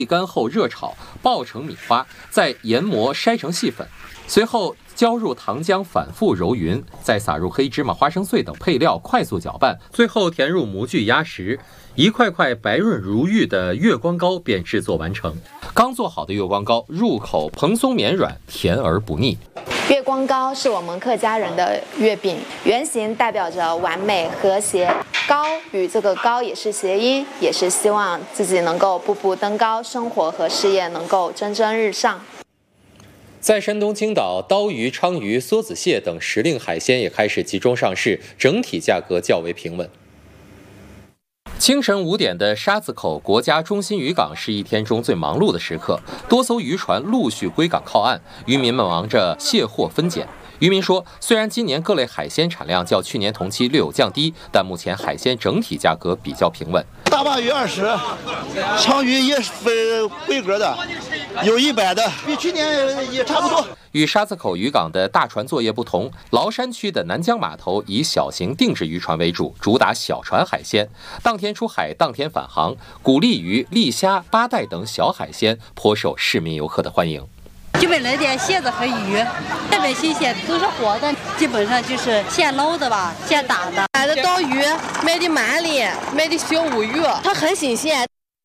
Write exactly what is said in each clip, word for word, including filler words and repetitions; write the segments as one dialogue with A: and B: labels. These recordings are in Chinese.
A: 干后热炒，爆成米花，再研磨筛成细粉，随后浇入糖浆，反复揉匀，再撒入黑芝麻、花生碎等配料，快速搅拌，最后填入模具压实，一块块白润如玉的月光糕便制作完成。刚做好的月光糕入口蓬松绵软，甜而不腻。
B: 月光糕是我们客家人的月饼，圆形代表着完美和谐，糕与这个高也是谐音，也是希望自己能够步步登高，生活和事业能够蒸蒸日上。
A: 在山东青岛，刀鱼、鲳鱼、梭子蟹等时令海鲜也开始集中上市，整体价格较为平稳。清晨五点的沙子口国家中心渔港是一天中最忙碌的时刻，多艘渔船陆续归港靠岸，渔民们忙着卸货分拣。渔民说，虽然今年各类海鲜产量较去年同期略有降低，但目前海鲜整体价格比较平稳。
C: 大鲅鱼二十，鲳鱼也是分规格的，有一百的，比去年也差不多。
A: 与沙子口渔港的大船作业不同，崂山区的南江码头以小型定制渔船为主，主打小船海鲜，当天出海当天返航，古鲢鱼、鲢虾、八带等小海鲜颇受市民游客的欢迎。
D: 基本来点蟹子和鱼特别新鲜，都是活的，基本上就是现捞的吧，现打的。
E: 买的刀鱼，买的鳗鲢，买的小乌鱼，它很新鲜。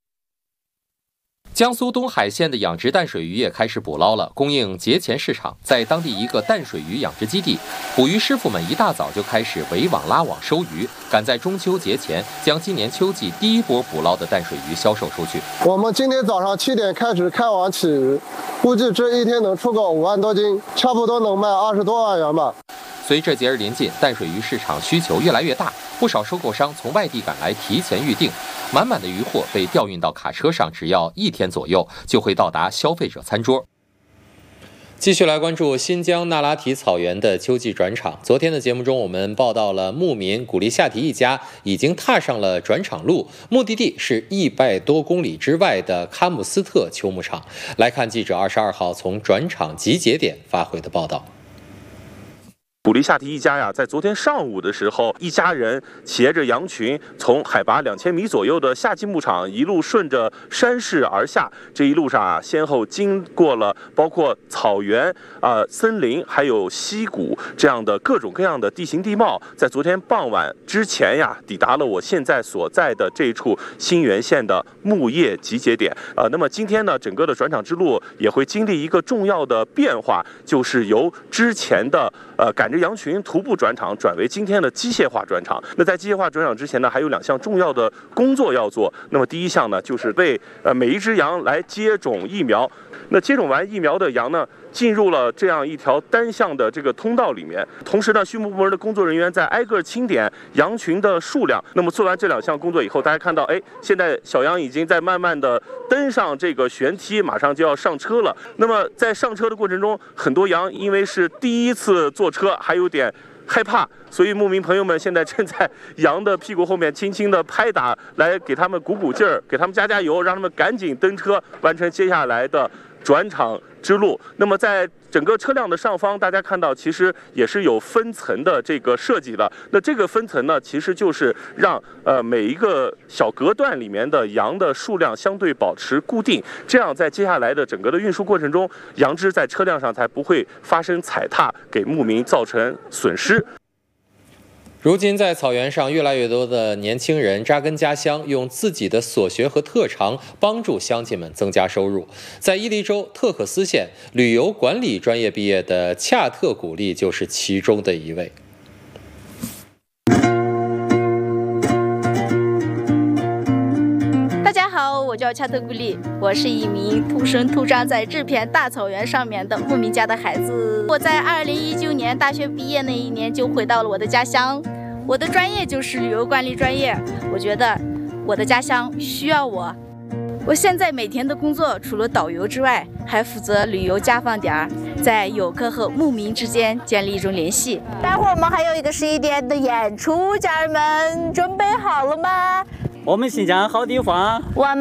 A: 江苏东海县的养殖淡水鱼也开始捕捞了，供应节前市场。在当地一个淡水鱼养殖基地，捕鱼师傅们一大早就开始围网拉网收鱼，赶在中秋节前将今年秋季第一波捕捞的淡水鱼销售出去。
F: 我们今天早上七点开始开网起鱼，估计这一天能出个五万多斤，差不多能卖二十多万元吧。
A: 随着节日临近，淡水鱼市场需求越来越大，不少收购商从外地赶来提前预定，满满的鱼货被调运到卡车上，只要一天左右就会到达消费者餐桌。继续来关注新疆那拉提草原的秋季转场。昨天的节目中，我们报道了牧民古力夏提一家已经踏上了转场路，目的地是一百多公里之外的喀木斯特秋牧场。来看记者二十二号从转场集结点发回的报道。
G: 古力夏提一家呀，在昨天上午的时候，一家人携着羊群，从海拔两千米左右的夏季牧场一路顺着山势而下。这一路上啊，先后经过了包括草原、啊、呃、森林，还有溪谷这样的各种各样的地形地貌。在昨天傍晚之前呀，抵达了我现在所在的这处新源县的牧业集结点。呃，那么今天呢，整个的转场之路也会经历一个重要的变化，就是由之前的呃赶着羊群徒步转场转为今天的机械化转场。那在机械化转场之前呢，还有两项重要的工作要做。那么第一项呢，就是为呃每一只羊来接种疫苗。那接种完疫苗的羊呢，进入了这样一条单向的这个通道里面。同时呢，畜牧部门的工作人员在挨个清点羊群的数量。那么做完这两项工作以后，大家看到，哎，现在小羊已经在慢慢的登上这个旋梯，马上就要上车了。那么在上车的过程中，很多羊因为是第一次坐车，还有点害怕，所以牧民朋友们现在正在羊的屁股后面轻轻的拍打，来给他们鼓鼓劲儿，给他们加加油，让他们赶紧登车，完成接下来的转场之路。那么在整个车辆的上方，大家看到其实也是有分层的这个设计的。那这个分层呢，其实就是让呃每一个小隔断里面的羊的数量相对保持固定，这样在接下来的整个的运输过程中，羊只在车辆上才不会发生踩踏，给牧民造成损失。
A: 如今在草原上，越来越多的年轻人扎根家乡，用自己的所学和特长帮助乡亲们增加收入。在伊犁州特克斯县旅游管理专业毕业的恰特古力就是其中的一位。
H: 大家好，我叫恰特古力，我是一名土生土长在这片大草原上面的牧民家的孩子。我在二零一九年大学毕业那一年就回到了我的家乡，我的专业就是旅游管理专业。我觉得我的家乡需要我。我现在每天的工作除了导游之外，还负责旅游家访点，在游客和牧民之间建立一种联系。
I: 待会儿我们还有一个十一点的演出，家人们准备好了吗？
J: 我们新疆好地方，
I: 我